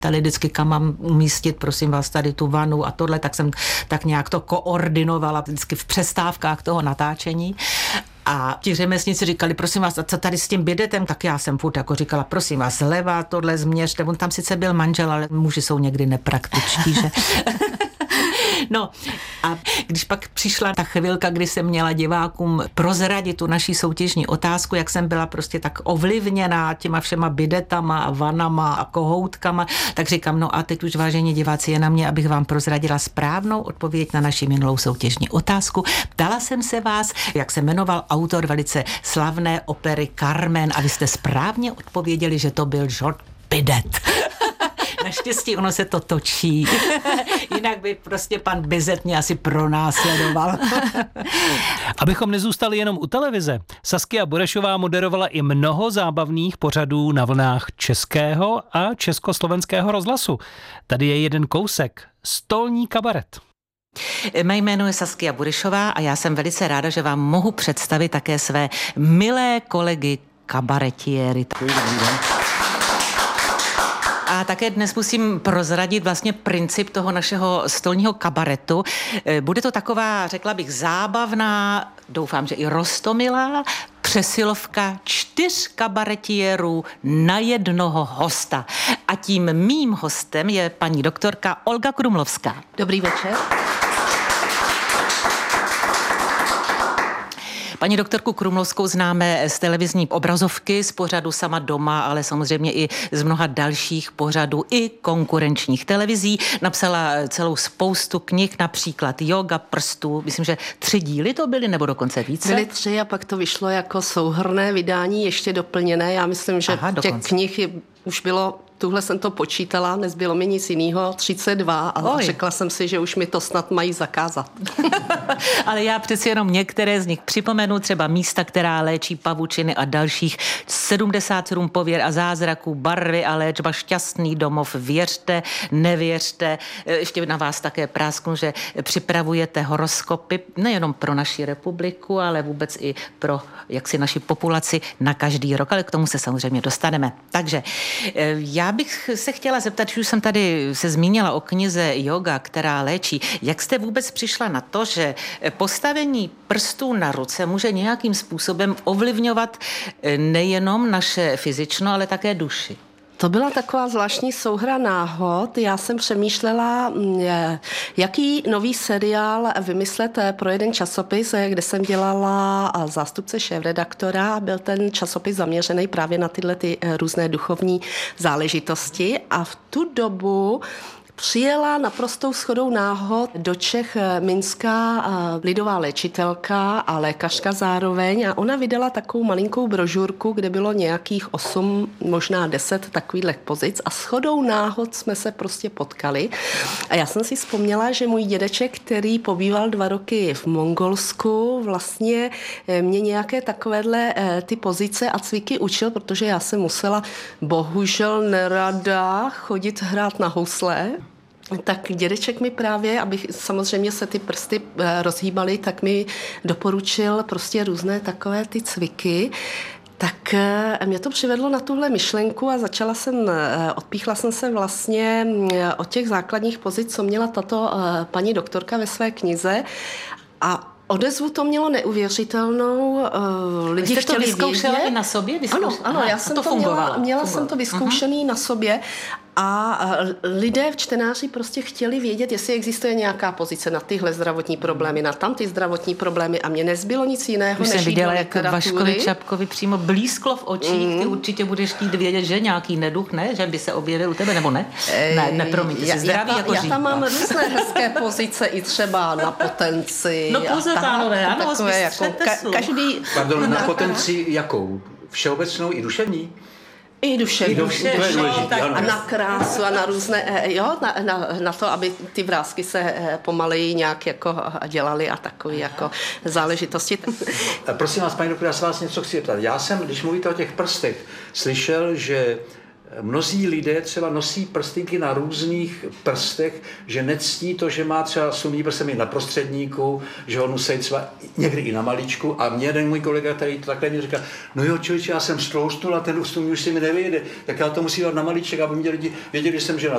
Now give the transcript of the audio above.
Tady vždycky, kam mám umístit, prosím vás, tady tu vanu a tohle, tak jsem tak nějak to koordinovala vždycky v přestávkách toho natáčení. A ti řemeslníci říkali, prosím vás, a co tady s tím bidetem? Tak já jsem furt jako říkala, prosím vás, zleva, tohle změřte. On tam sice byl manžel, ale muži jsou někdy nepraktičtí, že? No a když pak přišla ta chvilka, kdy jsem měla divákům prozradit tu naší soutěžní otázku, jak jsem byla prostě tak ovlivněná těma všema bidetama a vanama a kohoutkama, tak říkám, no a teď už, vážení diváci, je na mě, abych vám prozradila správnou odpověď na naši minulou soutěžní otázku. Ptala jsem se vás, jak se jmenoval autor velice slavné opery Carmen, a vy jste správně odpověděli, že to byl Georges Bidet. Naštěstí ono se to točí. Jinak by prostě pan Bizet mě asi pronásledoval. Abychom nezůstali jenom u televize, Saskia Burešová moderovala i mnoho zábavných pořadů na vlnách Českého a Československého rozhlasu. Tady je jeden kousek. Stolní kabaret. Mé jméno je Saskia Burešová a já jsem velice ráda, že vám mohu představit také své milé kolegy kabaretiéry. A také dnes musím prozradit vlastně princip toho našeho stolního kabaretu. Bude to taková, řekla bych, zábavná, doufám, že i roztomilá přesilovka 4 kabaretiérů na jednoho hosta. A tím mým hostem je paní doktorka Olga Krumlovská. Dobrý večer. Paní doktorku Krumlovskou známe z televizní obrazovky, z pořadu Sama doma, ale samozřejmě i z mnoha dalších pořadů i konkurenčních televizí. Napsala celou spoustu knih, například Yoga prstů. Myslím, že 3 díly to byly, nebo dokonce více? Byly 3 a pak to vyšlo jako souhrnné vydání, ještě doplněné. Já myslím, že těch knih už bylo, tuhle jsem to počítala, nezbylo mi nic jiného, 32 a řekla jsem si, že už mi to snad mají zakázat. Ale já přeci jenom některé z nich připomenu, třeba Místa, která léčí pavučiny a dalších 77 pověr a zázraků, Barvy a léčba, Šťastný domov, Věřte, nevěřte. Ještě na vás také prásknu, že připravujete horoskopy nejenom pro naši republiku, ale vůbec i pro jaksi naši populaci na každý rok, ale k tomu se samozřejmě dostaneme. Takže já bych se chtěla zeptat, že už jsem tady se zmínila o knize Yoga, která léčí. Jak jste vůbec přišla na to, že postavení prstů na ruce může nějakým způsobem ovlivňovat nejenom naše fyzično, ale také duši? To byla taková zvláštní souhra náhod. Já jsem přemýšlela, jaký nový seriál vymyslet pro jeden časopis, kde jsem dělala zástupce šéfredaktora. Byl ten časopis zaměřený právě na tyhle ty různé duchovní záležitosti. A v tu dobu přijela naprostou shodou náhod do Čech minská lidová léčitelka a lékařka zároveň a ona vydala takovou malinkou brožurku, kde bylo nějakých 8, možná 10 takových pozic a shodou náhod jsme se prostě potkali. A já jsem si vzpomněla, že můj dědeček, který pobýval 2 roky v Mongolsku, vlastně mě nějaké takovéhle ty pozice a cviky učil, protože já jsem musela bohužel nerada chodit hrát na housle. Tak dědeček mi právě, abych samozřejmě se ty prsty rozhýbaly, tak mi doporučil prostě různé takové ty cviky. Tak mě to přivedlo na tuhle myšlenku a odpíchla jsem se vlastně od těch základních pozic, co měla tato paní doktorka ve své knize a odezvu to mělo neuvěřitelnou. Lidi jste to vyzkoušela i na sobě? Ano, já jsem to měla jsem to vyzkoušený na sobě a lidé v čtenáři prostě chtěli vědět, jestli existuje nějaká pozice na tyhle zdravotní problémy, na tamty zdravotní problémy a mě nezbylo nic jiného, než jsem viděla, jak Vaškovi Čapkovi přímo blízklo v očích. Ty určitě budeš chtít vědět, že nějaký neduch, ne? Že by se objevil u tebe, nebo ne? Ne, promiňte, jsi zdravý jako Já tam mám různé hezké pozice, i třeba na potenci. No pozor, pánové, ano, každý... Pardon, na potenci jakou? Všeobecnou i duševní? I duševní. To je důležité, a na krásu a na různé, na to, aby ty vrásky se pomaleji nějak jako dělaly a takové jako záležitosti. Prosím vás, paní doktor, já se vás něco chci zeptat. Já jsem, když mluvíte o těch prstech, slyšel, že mnozí lidé třeba nosí prstínky na různých prstech, že nectí to, že má třeba sumní prst na prostředníku, že ho nosí třeba někdy i na maličku. A mě jeden můj kolega tady to takhle mi říká, no jo, člověče, já jsem stloustnul a ten sumní už si mi nevyjde, tak já to musím dát na maliček, aby mě lidi věděli, že jsem žena.